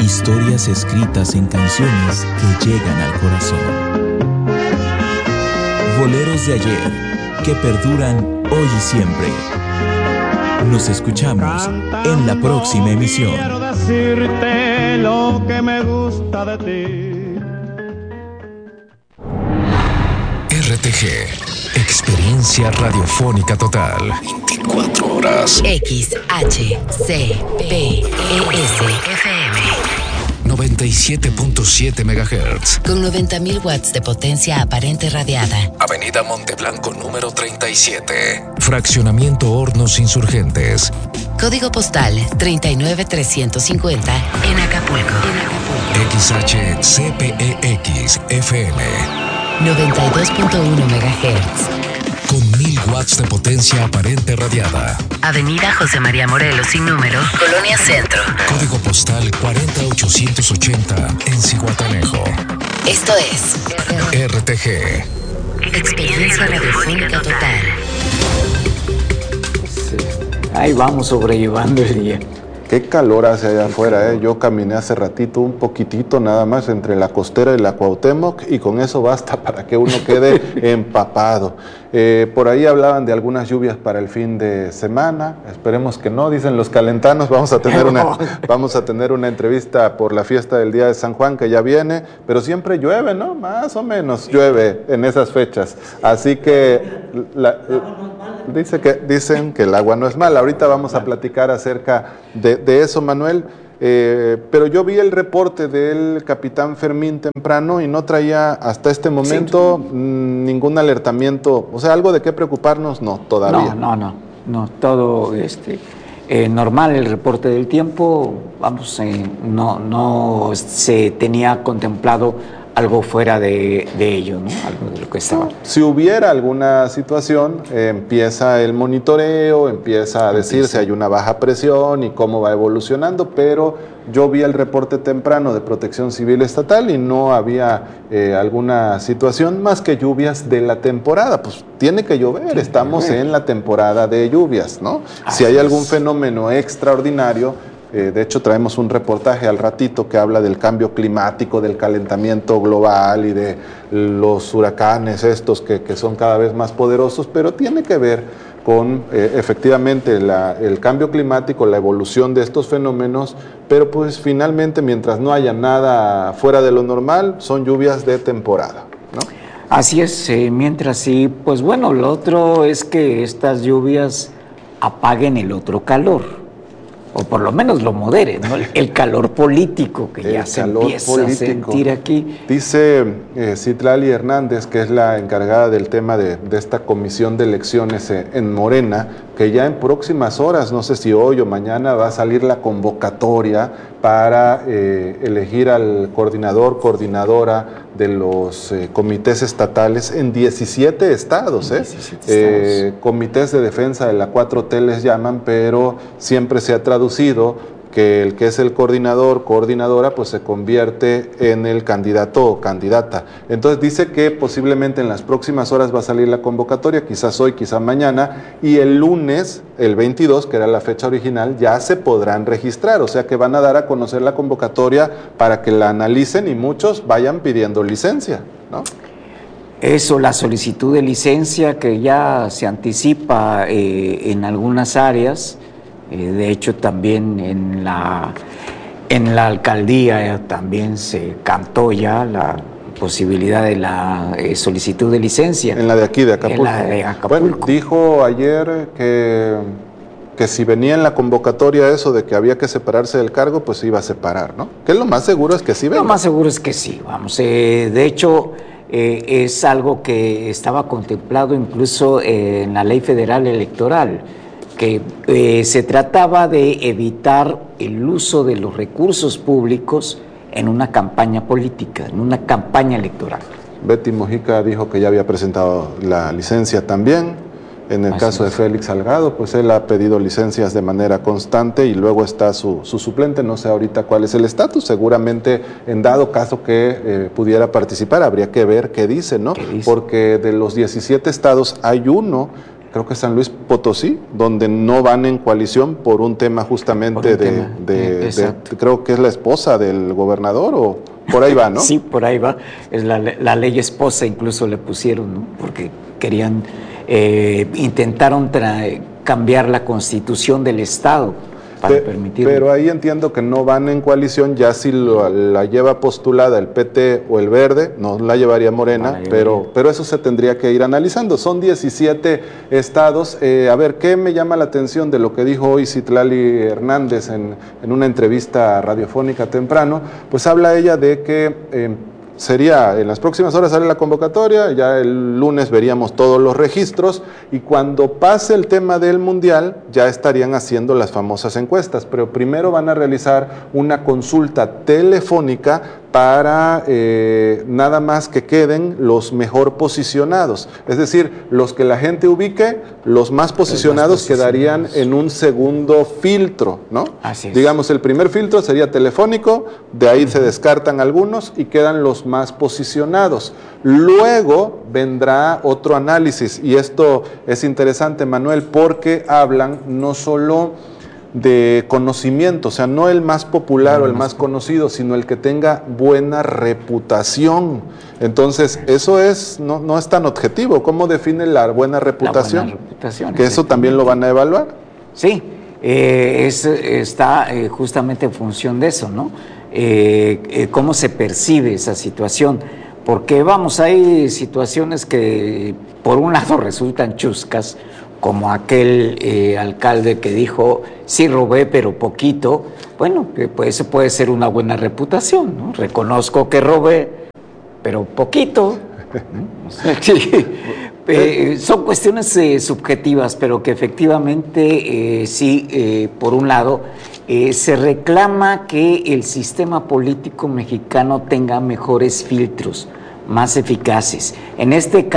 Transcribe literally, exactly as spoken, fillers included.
Historias escritas en canciones que llegan al corazón. Boleros de ayer que perduran hoy y siempre. Nos escuchamos en la próxima emisión. Quiero decirte lo que me gusta de ti. R T G, experiencia radiofónica total. veinticuatro horas. X H C P E S F M noventa y siete punto siete megahertz. con noventa mil watts de potencia aparente radiada. Avenida Monteblanco número treinta y siete. Fraccionamiento Hornos Insurgentes. Código postal treinta y nueve trescientos cincuenta en Acapulco. X H C P E X F M noventa y dos punto uno megahertz. con mil watts de potencia aparente radiada. Avenida José María Morelos sin número, Colonia Centro. Código postal cuarenta ochocientos ochenta en Zihuatanejo. Esto es R T G. Experiencia radiofónica total. Sí. Ahí vamos sobrellevando el día. Qué calor hace allá afuera, ¿eh? Yo caminé hace ratito un poquitito nada más entre la Costera y la Cuauhtémoc y con eso basta para que uno quede empapado. Eh, por ahí hablaban de algunas lluvias para el fin de semana, esperemos que no, dicen los calentanos. Vamos a tener una, vamos a tener una entrevista por la fiesta del Día de San Juan que ya viene, pero siempre llueve, ¿no? Más o menos llueve en esas fechas, así que la, dice que, dicen que el agua no es mala. Ahorita vamos a platicar acerca de, de eso, Manuel. Eh, pero yo vi el reporte del capitán Fermín temprano y no traía hasta este momento sí. mmm, ningún alertamiento, o sea, algo de qué preocuparnos, no, todavía. No, no, no, no todo este, eh, normal el reporte del tiempo, vamos, eh, no, no se tenía contemplado algo fuera de, de ello, ¿no? Algo de lo que estaba. Si hubiera alguna situación, eh, empieza el monitoreo, empieza a decir si hay una baja presión y cómo va evolucionando, pero yo vi el reporte temprano de Protección Civil Estatal y no había eh, alguna situación más que lluvias de la temporada. Pues tiene que llover, estamos en la temporada de lluvias, ¿no? Si hay algún fenómeno extraordinario, Eh, de hecho, traemos un reportaje al ratito que habla del cambio climático, del calentamiento global y de los huracanes estos que, que son cada vez más poderosos, pero tiene que ver con eh, efectivamente la, el cambio climático, la evolución de estos fenómenos, pero pues finalmente mientras no haya nada fuera de lo normal, son lluvias de temporada, ¿no? Así es, eh, mientras sí, pues bueno, lo otro es que estas lluvias apaguen el otro calor, o por lo menos lo moderen, ¿no? El calor político que el ya se empieza político. a sentir aquí. Dice eh, Citlali Hernández, que es la encargada del tema de, de esta comisión de elecciones en Morena, que ya en próximas horas, no sé si hoy o mañana, va a salir la convocatoria para eh, elegir al coordinador, coordinadora de los eh, comités estatales en diecisiete estados, ¿eh? diecisiete eh, estados. Comités de defensa de la cuatro T les llaman, pero siempre se ha traducido que el que es el coordinador, coordinadora, pues se convierte en el candidato o candidata. Entonces dice que posiblemente en las próximas horas va a salir la convocatoria, quizás hoy, quizás mañana, y el lunes, el veintidós, que era la fecha original, ya se podrán registrar, o sea que van a dar a conocer la convocatoria para que la analicen y muchos vayan pidiendo licencia, ¿no? Eso, la solicitud de licencia que ya se anticipa eh, en algunas áreas. Eh, de hecho, también en la, en la alcaldía eh, también se cantó ya la posibilidad de la eh, solicitud de licencia. En la de aquí, de Acapulco. En la de Acapulco. Bueno, dijo ayer que, que si venía en la convocatoria eso de que había que separarse del cargo, pues se iba a separar, ¿no? Que lo más seguro es que sí venga. Lo más seguro es que sí, vamos. Eh, de hecho, eh, es algo que estaba contemplado incluso eh, en la Ley Federal Electoral, que eh, se trataba de evitar el uso de los recursos públicos en una campaña política, en una campaña electoral. Betty Mojica dijo que ya había presentado la licencia también. En el Así caso es. de Félix Salgado, pues él ha pedido licencias de manera constante y luego está su, su suplente, no sé ahorita cuál es el estatus, seguramente en dado caso que eh, pudiera participar, habría que ver qué dice, ¿no? ¿Qué dice? Porque de los diecisiete estados hay uno creo que San Luis Potosí, donde no van en coalición por un tema justamente por un de, tema. De, de, de, creo que es la esposa del gobernador o por ahí va, ¿no? Sí, por ahí va, es la, la ley esposa incluso le pusieron, ¿no? Porque querían, eh, intentaron tra- cambiar la constitución del Estado para Pe- permitirlo. Pero ahí entiendo que no van en coalición, ya si lo, la lleva postulada el P T o el Verde, no la llevaría Morena, no la llevaría. Pero, pero eso se tendría que ir analizando. Son diecisiete estados. Eh, a ver, ¿qué me llama la atención de lo que dijo hoy Citlali Hernández en, en una entrevista radiofónica temprano? Pues habla ella de que eh, sería, en las próximas horas sale la convocatoria, ya el lunes veríamos todos los registros y cuando pase el tema del Mundial ya estarían haciendo las famosas encuestas, pero primero van a realizar una consulta telefónica para eh, nada más que queden los mejor posicionados, es decir, los que la gente ubique, los más posicionados, más posicionados. Quedarían en un segundo filtro, ¿no? Así es. Digamos, el primer filtro sería telefónico, de ahí uh-huh. se descartan algunos y quedan los más posicionados. Luego vendrá otro análisis y esto es interesante, Manuel, porque hablan no solo de conocimiento, o sea, no el más popular no, o el más conocido, sino el que tenga buena reputación. Entonces, eso es no, no es tan objetivo. ¿Cómo define la buena reputación? La buena reputación. ¿Que eso también lo van a evaluar? Sí, eh, es, está eh, justamente en función de eso, ¿no? Eh, eh, ¿Cómo se percibe esa situación? Porque, vamos, hay situaciones que, por un lado, resultan chuscas, como aquel eh, alcalde que dijo, sí robé, pero poquito. Bueno, pues eso puede ser una buena reputación, ¿no? Reconozco que robé, pero poquito. Sí. Eh, son cuestiones eh, subjetivas, pero que efectivamente eh, sí, eh, por un lado, eh, se reclama que el sistema político mexicano tenga mejores filtros, más eficaces. En este caso,